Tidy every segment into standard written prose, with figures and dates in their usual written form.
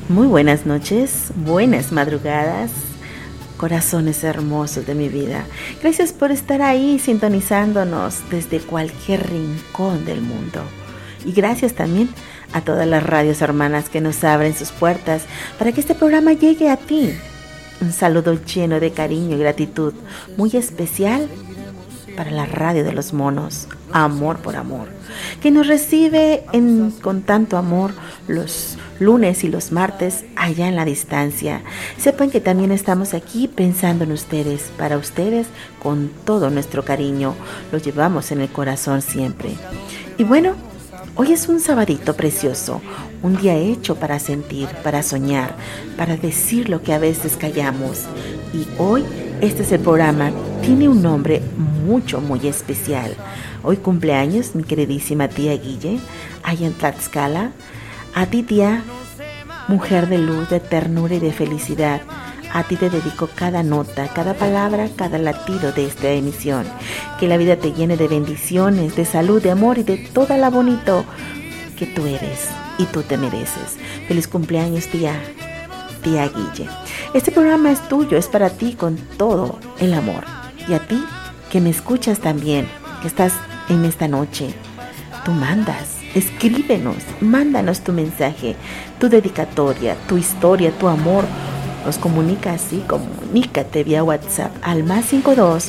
Muy buenas noches, buenas madrugadas, corazones hermosos de mi vida. Gracias por estar ahí sintonizándonos desde cualquier rincón del mundo. Y gracias también a todas las radios hermanas que nos abren sus puertas para que este programa llegue a ti. Un saludo lleno de cariño y gratitud, muy especial para la radio de los monos, Amor por Amor, que nos recibe con tanto amor los lunes y los martes allá en la distancia. Sepan que también estamos aquí pensando en ustedes, para ustedes, con todo nuestro cariño. Los llevamos en el corazón siempre. Y bueno, hoy es un sabadito precioso, un día hecho para sentir, para soñar, para decir lo que a veces callamos. Y hoy este es el programa, tiene un nombre muy especial. Hoy cumpleaños mi queridísima tía Guille, allá en Tlaxcala. A ti, tía, mujer de luz, de ternura y de felicidad, a ti te dedico cada nota, cada palabra, cada latido de esta emisión. Que la vida te llene de bendiciones, de salud, de amor y de toda la bonito que tú eres y tú te mereces. Feliz cumpleaños, tía Guille. Este programa es tuyo, es para ti con todo el amor. Y a ti que me escuchas también, que estás en esta noche, tú mandas. Escríbenos, mándanos tu mensaje, tu dedicatoria, tu historia, tu amor. Nos comunica así, comunícate vía WhatsApp al +52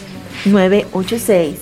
986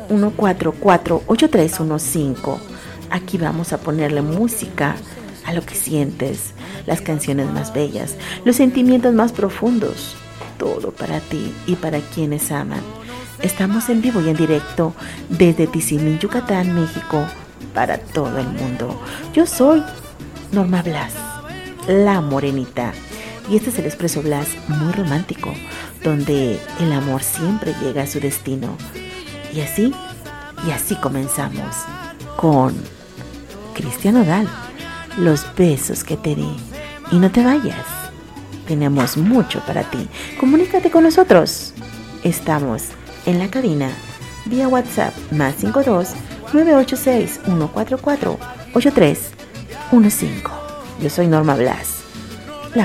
144 8315. Aquí vamos a ponerle música a lo que sientes, las canciones más bellas, los sentimientos más profundos, todo para ti y para quienes aman. Estamos en vivo y en directo desde Tizimín, Yucatán, México, para todo el mundo. Yo soy Norma Blas, la morenita, y este es el Expreso Blas, muy romántico, donde el amor siempre llega a su destino. Y así comenzamos con Cristian Nodal, Los besos que te di. Y no te vayas, tenemos mucho para ti. Comunícate con nosotros. Estamos en la cabina vía WhatsApp +52 986 144 8315. Yo soy Norma Blas.